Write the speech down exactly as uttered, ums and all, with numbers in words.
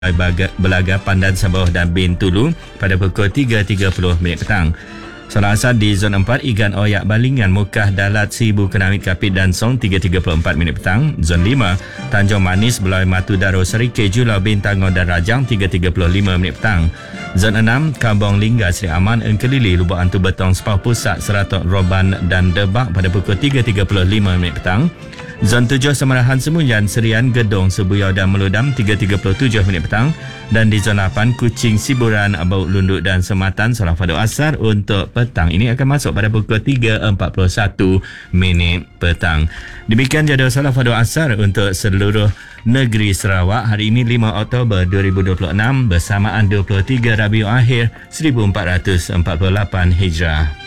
Belaga, Pandan, Sabah dan Bintulu pada pukul tiga tiga puluh minit petang. Solat asar di Zon empat, Igan Oyak Balingan, Mukah Dalat, Sibu Kenamit Kapit dan Song tiga tiga puluh empat minit petang. Zon lima, Tanjung Manis, Beloi Matu Daro, Serike, Julau, Bintangon dan Rajang tiga tiga puluh lima minit petang. Zon enam, Kabong, Lingga, Seri Aman, Engkelili, Lubuk Antu Betong, Sepau Pusat, Seratok, Roban dan Debak pada pukul tiga tiga puluh lima minit petang. Zon tujuh, Semerahan Semunyan, Serian, Gedong, Sebuyau dan Meludam tiga tiga puluh tujuh minit petang. Dan di Zon lapan, Kuching, Siburan, Bauk Lunduk dan Sematan, solat fardu asar untuk petang ini akan masuk pada pukul tiga empat puluh satu minit petang. Demikian jadual solat fardu asar untuk seluruh negeri Sarawak hari ini lima Oktober dua ribu dua puluh enam bersamaan dua puluh tiga Rabiul Akhir seribu empat ratus empat puluh lapan Hijrah.